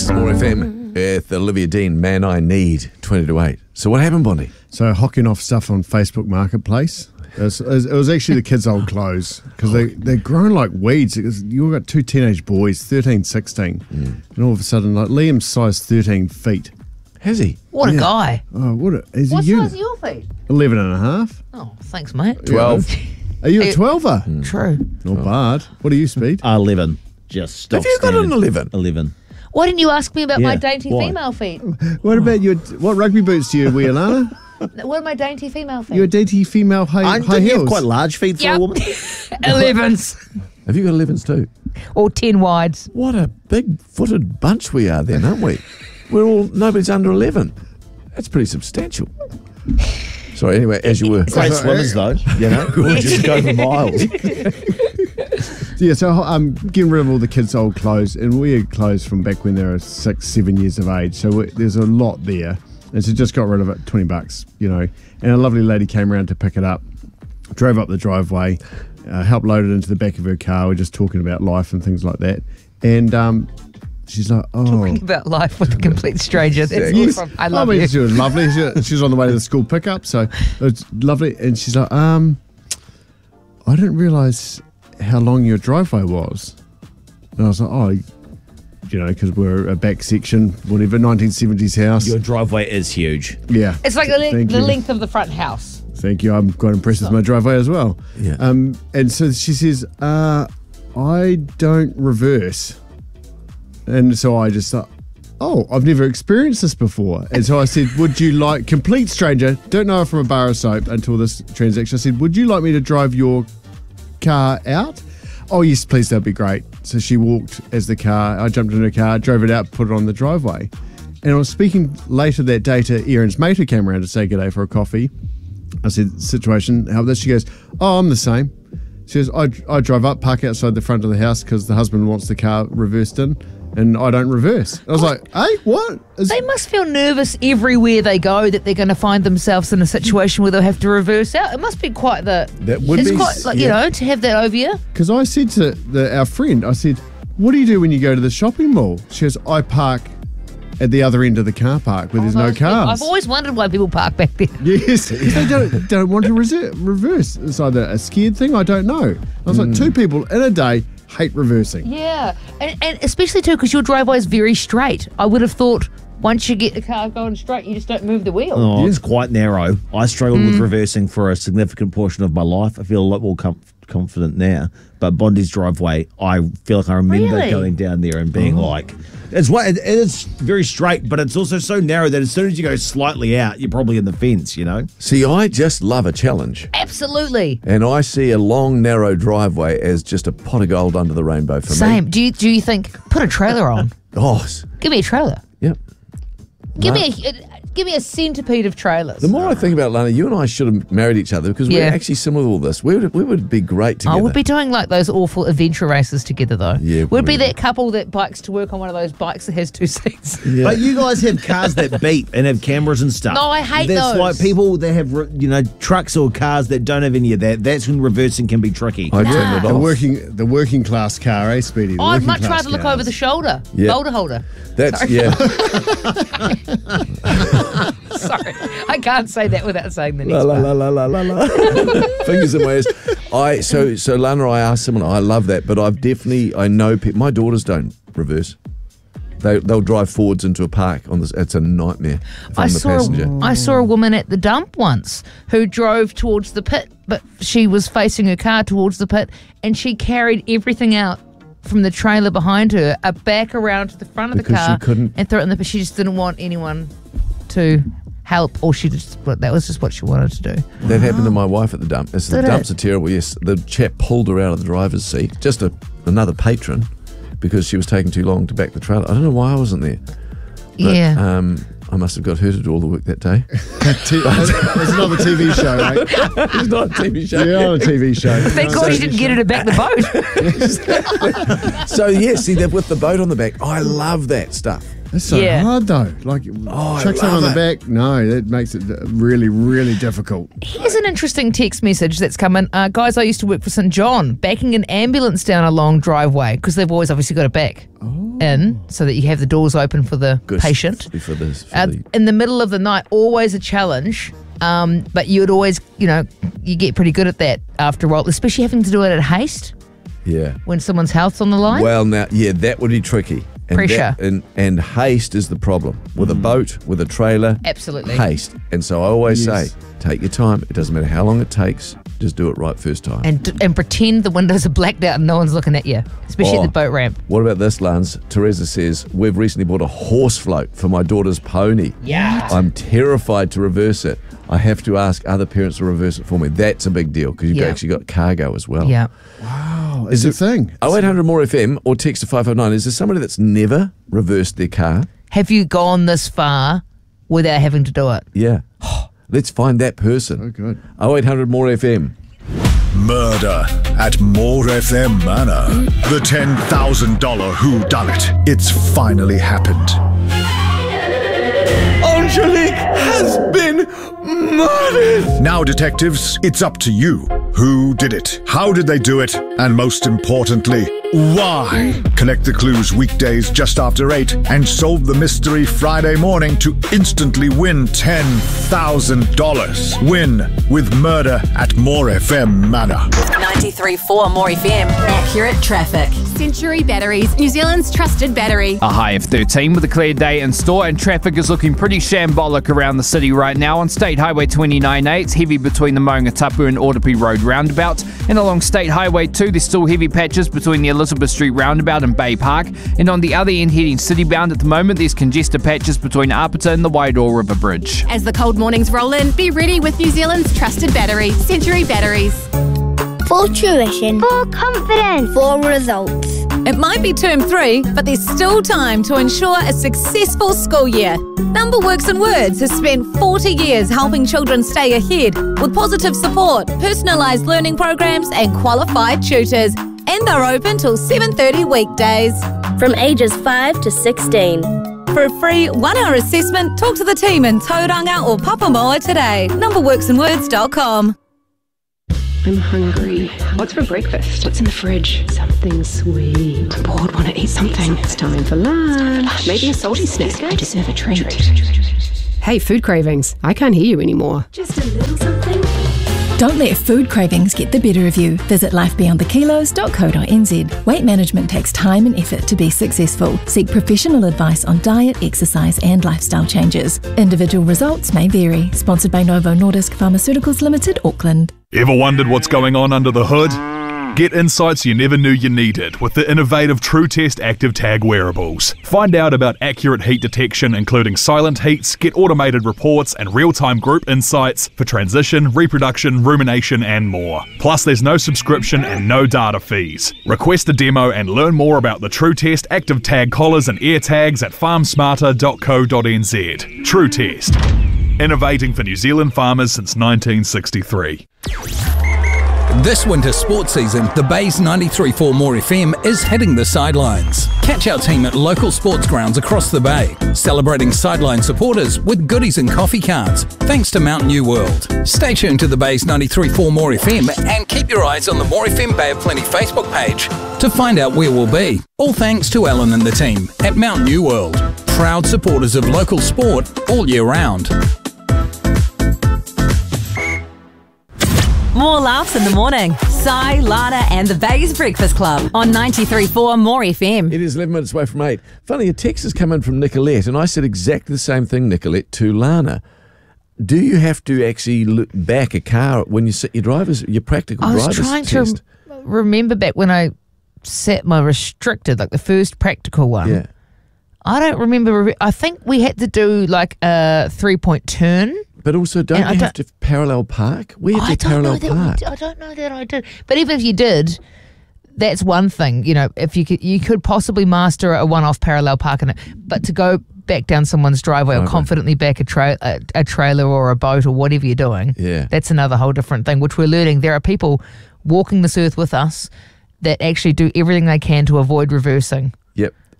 This is More FM with Olivia Dean. Man, I need 20 to 8. So what happened, Bondi? So hocking off stuff on Facebook Marketplace. It was actually the kids' old clothes because they're grown like weeds. You've got two teenage boys, 13, 16. And all of a sudden, like Liam's size 13 feet. Has he? What a guy. Oh, What size are your feet? 11 and a half. Oh, thanks, mate. 12. Are you a 12er? True. Not bad. What are you, Speed? 11. Just stop. Have you got an 11? 11. Why didn't you ask me about my Yeah, dainty why? female feet? What about what rugby boots do you wear, Lana? What are my dainty female feet? You're a dainty female high I think you heels. have quite large feet for a woman. 11s. Have you got 11s too? Or 10 wides. What a big-footed bunch we are then, aren't we? Nobody's under 11. That's pretty substantial. Sorry, anyway, as you were. Great swimmers, though. You know, we'll just go for miles. Yeah, so I'm getting rid of all the kids' old clothes, and we had clothes from back when they were 6, 7 years of age. So there's a lot there, and so just got rid of it, $20, you know. And a lovely lady came around to pick it up, drove up the driveway, helped load it into the back of her car. We're just talking about life and things like that, and she's like, "Oh, Talking about life with a complete stranger. That's yes. awesome. I love you. She was lovely. She was on the way to the school pickup, so it was lovely. And she's like, I didn't realise how long your driveway was. And I was like, oh, you know, because we're a back section, whatever, 1970s house. Your driveway is huge. Yeah. It's like the Thank you. length of the front house. Thank you. I'm quite impressed with my driveway as well. Yeah. And so she says, I don't reverse. And so I just thought, oh, I've never experienced this before. And so I said, would you like, complete stranger, don't know her from a bar of soap until this transaction. I said, would you like me to drive your car out? Oh, yes, please, that'd be great. So she walked as the car, I jumped in her car, drove it out, put it on the driveway. And I was speaking later that day to Erin's mate who came around to say good day for a coffee. I said, situation, how this? She goes, oh, I'm the same. She goes, I drive up, park outside the front of the house because the husband wants the car reversed in, and I don't reverse. I was like, hey, what? They must feel nervous everywhere they go that they're going to find themselves in a situation where they'll have to reverse out. It must be quite That would it's be, quite, like, yeah. you know, to have that over you. Because I said to our friend, I said, what do you do when you go to the shopping mall? She goes, I park at the other end of the car park where there's no cars. I've always wondered why people park back there. Yes, they don't want to reverse. It's either a scared thing, I don't know. I was like, 2 people in a day hate reversing. Yeah, and especially too because your driveway is very straight. I would have thought once you get the car going straight, you just don't move the wheel. Oh, it's quite narrow. I struggled with reversing for a significant portion of my life. I feel a lot more confident now. But Bondi's driveway, I feel like I remember Really? going down there and being like, it is very straight, but it's also so narrow that as soon as you go slightly out, you're probably in the fence, you know? See, I just love a challenge. Absolutely. And I see a long, narrow driveway as just a pot of gold under the rainbow for Same. me. Do you think put a trailer on? Oh, Give me a trailer. yep. Give me a centipede of trailers. The more I think about it, Lana, you and I should have married each other because we're Yeah. actually similar to all this. We would be great together. I would be doing like those awful adventure races together though. Yeah, We'd be we would. that couple that bikes to work on one of those bikes that has 2 seats. Yeah. But you guys have cars that beep and have cameras and stuff. No, I hate That's those. like people that have, trucks or cars that don't have any of that. That's when reversing can be tricky. I turn it The off. working class car, eh, Speedy? The I'd working much class rather look cars. over the shoulder. Yeah. Shoulder holder. That's, yeah. Sorry. I can't say that without saying the next La, one. la, la, la, la, la. Fingers in my ears. So Lana, I are similar. I love that, but I know my daughters don't reverse. They'll drive forwards into a park on this. It's a nightmare if I'm the passenger. I saw a woman at the dump once who drove towards the pit, but she was facing her car towards the pit, and she carried everything out from the trailer behind her, back around to the front of the Because she car, couldn't- and throw it in the pit. She just didn't want anyone to help, or that was just what she wanted to do. That happened to my wife at the dump. The Did dumps it? are terrible. Yes, the chap pulled her out of the driver's seat. Just another patron, because she was taking too long to back the trailer. I don't know why I wasn't there. But, Yeah. I must have got her to do all the work that day. It's another TV show, right? It's not a TV show. Yeah, on a TV show. Thank God you didn't get her to back the boat. So yeah, see that with the boat on the back. I love that stuff. That's so hard though. Like, chuck something on the back. No, that makes it really, really difficult. Here's an interesting text message that's come in. Guys, I used to work for St. John, backing an ambulance down a long driveway because they've always obviously got to back in so that you have the doors open for the patient. In the middle of the night, always a challenge. But you would always, you get pretty good at that after a while, especially having to do it at haste. Yeah. When someone's health's on the line. Well, now, that would be tricky. And Pressure. And haste is the problem. With a boat, with a trailer. Absolutely. Haste. And so I always say, take your time. It doesn't matter how long it takes. Just do it right first time. And pretend the windows are blacked out and no one's looking at you, especially at the boat ramp. What about this, Lance? Teresa says, we've recently bought a horse float for my daughter's pony. Yeah. I'm terrified to reverse it. I have to ask other parents to reverse it for me. That's a big deal because you've actually got cargo as well. Yeah. Wow, it's a thing. 0800 more FM or text to 559. Is there somebody that's never reversed their car? Have you gone this far without having to do it? Yeah. Let's find that person. Oh, good. 0800 more FM. Murder at More FM Manor. The $10,000 whodunit. It's finally happened. Angelique has been murdered. Now, detectives, it's up to you. Who did it? How did they do it? And most importantly, why? Collect the clues weekdays just after 8 and solve the mystery Friday morning to instantly win $10,000. Win with Murder at More FM Manor. 93.4 More FM. Accurate traffic. Century Batteries, New Zealand's trusted battery. A high of 13 with a clear day in store, and traffic is looking pretty shambolic around the city right now. On State Highway 29A, it's heavy between the Maungatapu and Ordepi Road roundabout. And along State Highway 2, there's still heavy patches between the Elizabeth Street roundabout and Bay Park. And on the other end, heading city-bound at the moment, there's congested patches between Apata and the Wairoa River Bridge. As the cold mornings roll in, be ready with New Zealand's trusted battery, Century Batteries. For tuition. For confidence. For results. It might be term 3, but there's still time to ensure a successful school year. Number Works and Words has spent 40 years helping children stay ahead with positive support, personalised learning programs and qualified tutors. And they're open till 7:30 weekdays. From ages 5 to 16. For a free 1-hour assessment, talk to the team in Tauranga or Papamoa today. Numberworksandwords.com. I'm hungry. What's for breakfast? What's in the fridge? Something sweet. I'm bored, want to eat something. It's time for lunch. Maybe a salty snack. I deserve a treat. Hey, food cravings. I can't hear you anymore. Just a little something. Don't let food cravings get the better of you. Visit lifebeyondthekilos.co.nz. Weight management takes time and effort to be successful. Seek professional advice on diet, exercise and lifestyle changes. Individual results may vary. Sponsored by Novo Nordisk Pharmaceuticals Limited, Auckland. Ever wondered what's going on under the hood? Get insights you never knew you needed with the innovative TrueTest Active Tag wearables. Find out about accurate heat detection, including silent heats, get automated reports and real-time group insights for transition, reproduction, rumination and more. Plus, there's no subscription and no data fees. Request a demo and learn more about the TrueTest Active Tag collars and ear tags at farmsmarter.co.nz. TrueTest. Innovating for New Zealand farmers since 1963. This winter sports season, the Bay's 93.4 More FM is hitting the sidelines. Catch our team at local sports grounds across the Bay, celebrating sideline supporters with goodies and coffee cards, thanks to Mount New World. Stay tuned to the Bay's 93.4 More FM and keep your eyes on the More FM Bay of Plenty Facebook page to find out where we'll be. All thanks to Alan and the team at Mount New World, proud supporters of local sport all year round. More laughs in the morning. Sai, Lana and the Bay's Breakfast Club on 93.4 More FM. It is 11 minutes away from 8. Funny, a text has come in from Nicolette, and I said exactly the same thing, Nicolette, to Lana. Do you have to actually look back a car when you sit your practical driver's test? I was trying to remember back when I sat my restricted, like the first practical one. Yeah. I don't remember. I think we had to do like a 3-point turn. But also, don't you have to parallel park? We have to parallel park. I don't know that I did. But even if you did, that's one thing. You know, if you could possibly master a one-off parallel park in it. But to go back down someone's driveway or confidently back a trailer or a boat or whatever you're doing, that's another whole different thing, which we're learning. There are people walking this earth with us that actually do everything they can to avoid reversing. Yep.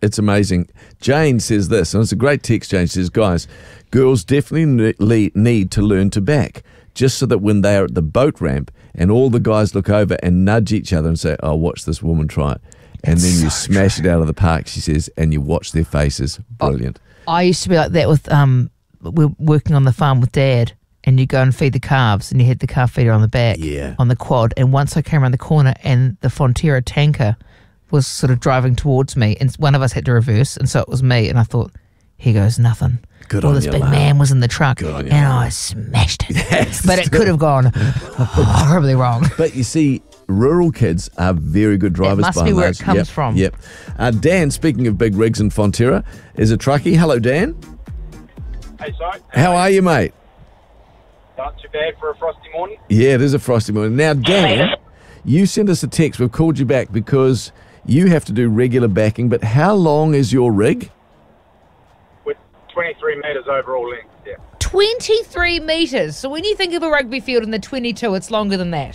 It's amazing. Jane says this, and it's a great text. Jane says, guys, girls definitely need to learn to back, just so that when they are at the boat ramp and all the guys look over and nudge each other and say, oh, watch this woman try it. And then you smash it out of the park, she says, and you watch their faces. Brilliant. I used to be like that with, we're working on the farm with Dad, and you go and feed the calves, and you had the calf feeder on the back, on the quad. And once I came around the corner, and the Fonterra tanker was sort of driving towards me, and one of us had to reverse, and so it was me. And I thought, here goes nothing. Good All on this you, big Lana. man was in the truck, and I smashed it. But it could have gone horribly wrong. But you see, rural kids are very good drivers. It must by be and where large. it comes from. Yep. Dan, speaking of big rigs in Fonterra, is a truckie. Hello, Dan. Hey, Si. How are you, mate? Not too bad for a frosty morning. Yeah, it is a frosty morning. Now, Dan, you sent us a text. We've called you back because you have to do regular backing, but how long is your rig? With 23 metres overall length, yeah. 23 metres. So when you think of a rugby field in the 22, it's longer than that.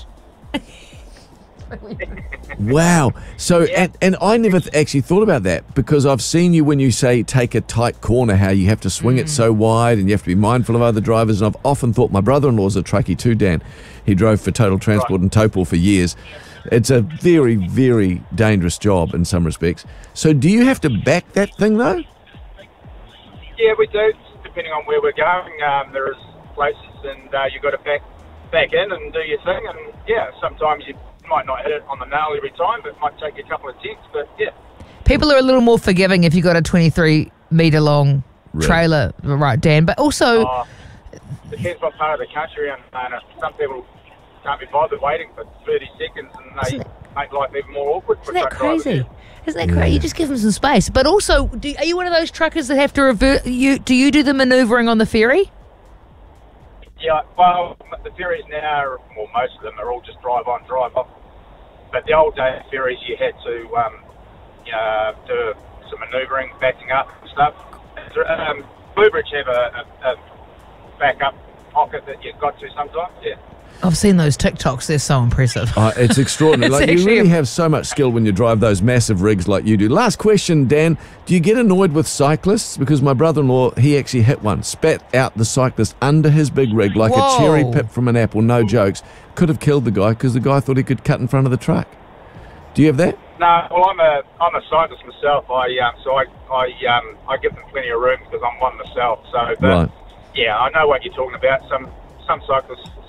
Wow. So, and I never actually thought about that, because I've seen you when you say take a tight corner, how you have to swing it so wide and you have to be mindful of other drivers. And I've often thought, my brother-in-law's a truckie too, Dan. He drove for Total Transport and Topol for years. It's a very, very dangerous job in some respects. So do you have to back that thing, though? Yeah, we do, depending on where we're going. There is places, and you've got to back in and do your thing. And, yeah, sometimes you might not hit it on the nail every time, but it might take you a couple of attempts, but, yeah. People are a little more forgiving if you've got a 23-metre long trailer, right, Dan? But also... depends what part of the country, and some people can't be bothered waiting for 30 seconds, and they make life even more awkward for Isn't that truck drivers. crazy? Isn't that crazy? You just give them some space. But also, are you one of those truckers that have to revert? Do you do the manoeuvring on the ferry? Yeah, well, the ferries now, well, most of them are all just drive on, drive off. But the old day ferries, you had to do some manoeuvring, backing up and stuff. Bluebridge have a backup pocket that you've got to sometimes, yeah. I've seen those TikToks. They're so impressive. It's extraordinary. It's Like, you actually really have so much skill when you drive those massive rigs like you do. Last question, Dan. Do you get annoyed with cyclists? Because my brother-in-law, he actually hit one, spat out the cyclist under his big rig like a cherry pipped from an apple, no jokes. Could have killed the guy because the guy thought he could cut in front of the truck. Do you have that? No, well, I'm a cyclist myself. I give them plenty of room because I'm one myself. So, but Right. yeah, I know what you're talking about. Some cyclists